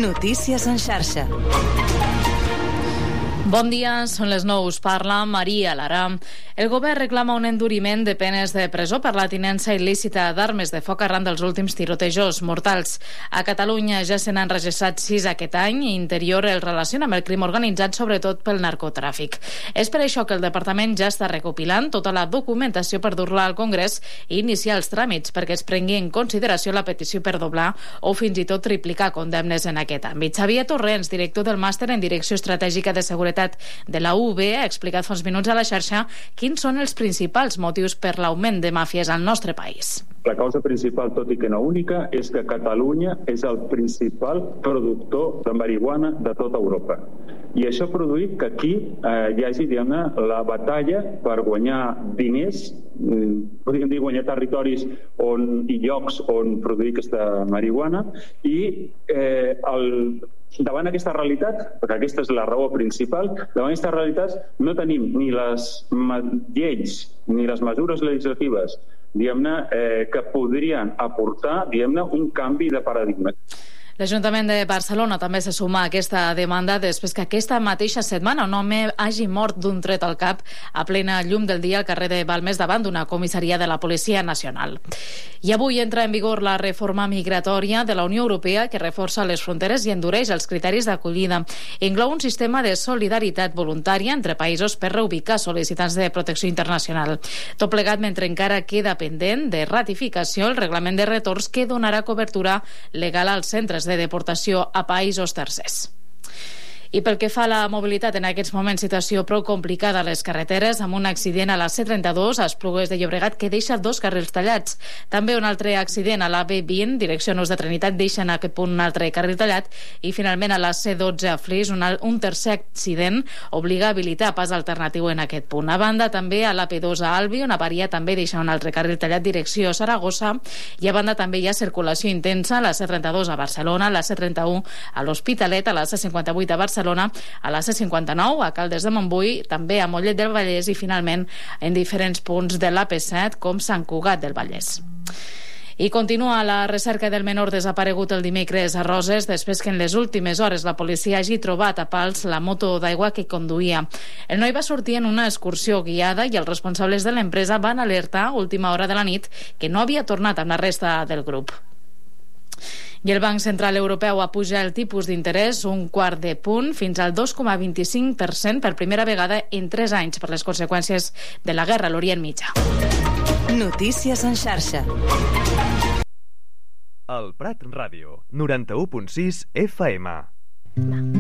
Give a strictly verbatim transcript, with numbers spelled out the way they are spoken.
Notícies en xarxa. Bon dia, són les nou, us parla Maria Lara. El govern reclama un enduriment de penes de presó per la tinença il·lícita d'armes de foc arran dels últims tirotejos mortals. A Catalunya ja se n'han registrat sis aquest any i Interior el relaciona amb el crim organitzat, sobretot pel narcotràfic. És per això que el departament ja està recopilant tota la documentació per dur-la al Congrés i iniciar els tràmits perquè es prengui en consideració la petició per doblar o fins i tot triplicar condemnes en aquest àmbit. Xavier Torrents, director del màster en Direcció Estratègica de Seguretat de la U B, ha explicat fa uns minuts a la xarxa quins són els principals motius per l'augment de màfies al nostre país. La causa principal, tot i que no única, és que Catalunya és el principal productor de marihuana de tota Europa. I això ha produït que aquí eh, hi hagi, diguem-ne, la batalla per guanyar diners, eh, podríem dir guanyar territoris on, i llocs on produir aquesta marihuana, i eh, el davant aquesta realitat, perquè aquesta és la raó principal, davant aquesta realitat no tenim ni les lleis ni les mesures legislatives diguem-ne, eh, que podrien aportar diguem-ne, un canvi de paradigma. L'Ajuntament de Barcelona també se suma a aquesta demanda després que aquesta mateixa setmana un home hagi mort d'un tret al cap a plena llum del dia al carrer de Balmes davant d'una comissaria de la Policia Nacional. I avui entra en vigor la reforma migratòria de la Unió Europea que reforça les fronteres i endureix els criteris d'acollida. Inclou un sistema de solidaritat voluntària entre països per reubicar sol·licitants de protecció internacional. Tot plegat mentre encara queda pendent de ratificació el reglament de retorns que donarà cobertura legal als centres de deportació a països tercers. I pel que fa a la mobilitat, en aquests moments situació prou complicada a les carreteres, amb un accident a la C trenta-dos a Esplugues de Llobregat que deixa dos carrils tallats. També un altre accident a la B vint, direcció Nus de Trinitat, deixa en aquest punt un altre carril tallat. I finalment a la C dotze a Flix, un, un tercer accident obliga a habilitar pas alternatiu en aquest punt. A banda, també a la P dos a Albi, on avaria també deixa un altre carril tallat direcció Saragossa. I a banda també hi ha circulació intensa a la C trenta-dos a Barcelona, a la C trenta-u a l'Hospitalet, a la C cinquanta-vuit a Barcelona, a la C cinquanta-nou, a Caldes de Montbui, també a Mollet del Vallès i finalment en diferents punts de l'A P set com Sant Cugat del Vallès. I continua la recerca del menor desaparegut el dimecres a Roses després que en les últimes hores la policia hagi trobat a Pals la moto d'aigua que conduïa. El noi va sortir en una excursió guiada i els responsables de l'empresa van alertar a última hora de la nit que no havia tornat amb la resta del grup. I el Banc Central Europeu apuja el tipus d'interès un quart de punt fins al dos coma vint-i-cinc per cent per primera vegada en tres anys per les conseqüències de la guerra a l'Orient Mitjà. Notícies en xarxa. El Prat Ràdio, noranta-u punt sis F M.